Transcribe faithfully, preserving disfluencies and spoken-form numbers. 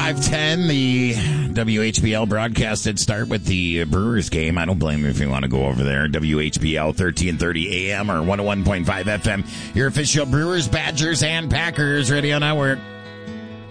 five ten, the W H B L broadcast did start with the Brewers game. I don't blame you if you want to go over there. W H B L thirteen thirty A M or one oh one point five F M. Your official Brewers, Badgers, and Packers radio network.